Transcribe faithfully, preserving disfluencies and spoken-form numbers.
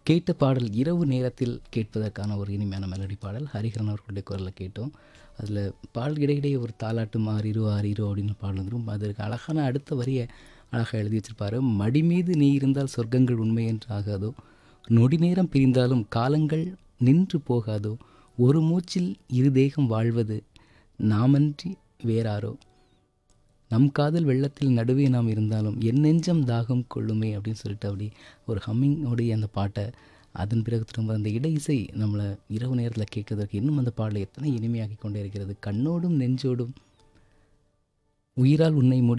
கேட்ட பாடல் இரவு நேரத்தில் கேட்பதற்கான ஒரு இனிமையான மெலடி பாடல். ஹரிஹரன் அவர்களுடைய குரலில் கேட்டோம். அதில் பாடல் இடையிடையே ஒரு தாலாட்டு மாறிரோ ஆரிரோ அப்படின்னு பாடல் வந்துடும். அதற்கு அழகான அடுத்த வரியை அழகாக எழுதி வச்சிருப்பாரு. மடி மீது நீ இருந்தால் சொர்க்கங்கள் உண்மை என்று ஆகாதோ, நொடி நேரம் பிரிந்தாலும் காலங்கள் நின்று போகாதோ, ஒரு மூச்சில் இரு தேகம் வாழ்வது நாமன்றி வேறாரோ, நம் காதல் வெள்ளத்தில் நடுவே நாம் இருந்தாலும் என் நெஞ்சம் தாகம் கொள்ளுமே அப்படின்னு சொல்லிட்டு அப்படி ஒரு ஹம்மிங்கோடைய அந்த பாட்டை அதன் பிறகு திரும்ப அந்த இடை இசை நம்மளை இரவு நேரத்தில் கேட்கறதுக்கு இன்னும் அந்த பாடலை எத்தனை இனிமையாக்கி கொண்டே இருக்கிறது. கண்ணோடும் நெஞ்சோடும் உயிரால் உன்னை முடி